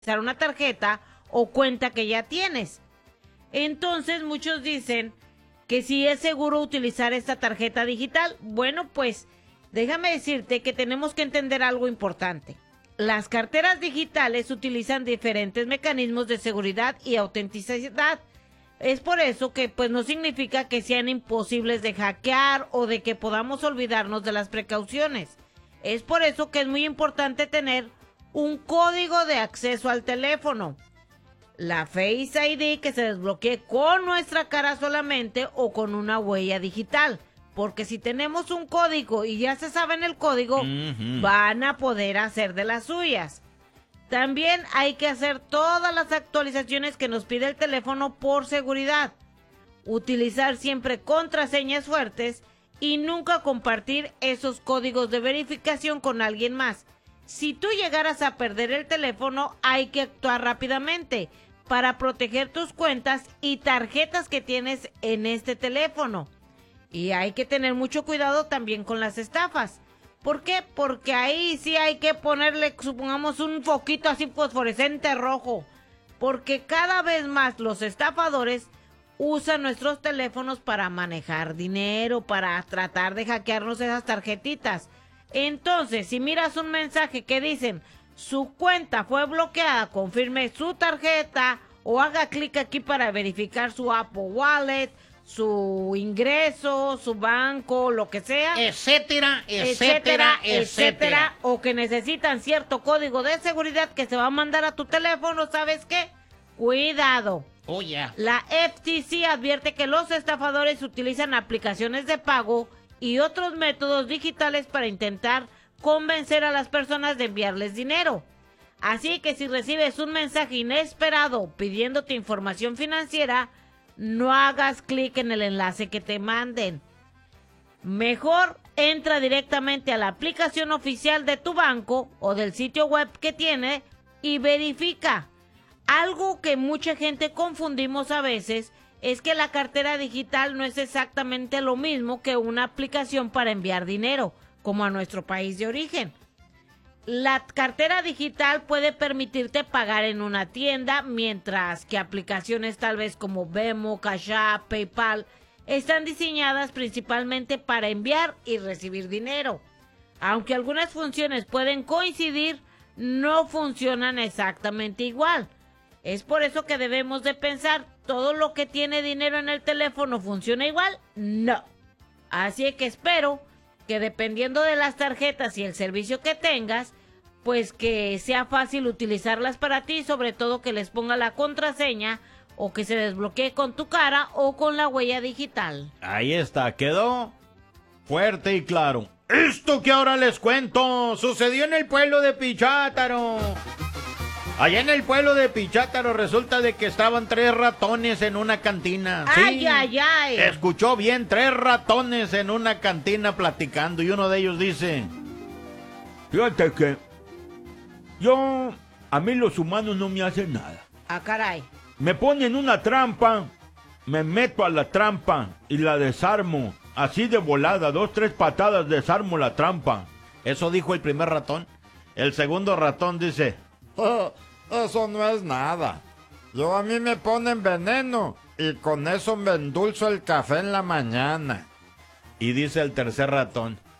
utilizar una tarjeta o cuenta que ya tienes. Entonces muchos dicen que si es seguro utilizar esta tarjeta digital. Bueno, pues déjame decirte que tenemos que entender algo importante. Las carteras digitales utilizan diferentes mecanismos de seguridad y autenticidad. Es por eso que pues no significa que sean imposibles de hackear o de que podamos olvidarnos de las precauciones. Es por eso que es muy importante tener un código de acceso al teléfono. La Face ID que se desbloquee con nuestra cara solamente o con una huella digital. Porque si tenemos un código y ya se saben el código, van a poder hacer de las suyas. También hay que hacer todas las actualizaciones que nos pide el teléfono por seguridad. Utilizar siempre contraseñas fuertes y nunca compartir esos códigos de verificación con alguien más. Si tú llegaras a perder el teléfono, hay que actuar rápidamente para proteger tus cuentas y tarjetas que tienes en este teléfono. Y hay que tener mucho cuidado también con las estafas. ¿Por qué? Porque ahí sí hay que ponerle, supongamos, un foquito así fosforescente rojo. Porque cada vez más los estafadores usan nuestros teléfonos para manejar dinero, para tratar de hackearnos esas tarjetitas. Entonces, si miras un mensaje que dicen, su cuenta fue bloqueada, confirme su tarjeta o haga clic aquí para verificar su Apple Wallet, su ingreso, su banco, lo que sea, etcétera, o que necesitan cierto código de seguridad que se va a mandar a tu teléfono, ¿sabes qué? Cuidado. Oh, yeah. La FTC advierte que los estafadores utilizan aplicaciones de pago y otros métodos digitales para intentar convencer a las personas de enviarles dinero. Así que si recibes un mensaje inesperado pidiéndote información financiera, no hagas clic en el enlace que te manden. Mejor entra directamente a la aplicación oficial de tu banco o del sitio web que tiene y verifica. Algo que mucha gente confundimos a veces es que la cartera digital no es exactamente lo mismo que una aplicación para enviar dinero, como a nuestro país de origen. La cartera digital puede permitirte pagar en una tienda, mientras que aplicaciones tal vez como Venmo, Cash App, PayPal están diseñadas principalmente para enviar y recibir dinero. Aunque algunas funciones pueden coincidir, no funcionan exactamente igual. Es por eso que debemos de pensar, ¿todo lo que tiene dinero en el teléfono funciona igual? No. Así que espero que dependiendo de las tarjetas y el servicio que tengas, pues que sea fácil utilizarlas para ti, sobre todo que les ponga la contraseña o que se desbloquee con tu cara o con la huella digital. Ahí está, quedó fuerte y claro. Esto que ahora les cuento sucedió en el pueblo de Pichátaro. Allá en el pueblo de Pichátaro resulta de que estaban 3 ratones en una cantina. ¡Ay, sí, ay, ay! Escuchó bien, 3 ratones en una cantina platicando y uno de ellos dice: fíjate que a mí los humanos no me hacen nada. ¡Ah, caray! Me ponen una trampa, me meto a la trampa y la desarmo. Así de volada, 2, 3 patadas desarmo la trampa. Eso dijo el primer ratón. El segundo ratón dice: eso no es nada. A mí me ponen veneno y con eso me endulzo el café en la mañana. Y dice el tercer ratón: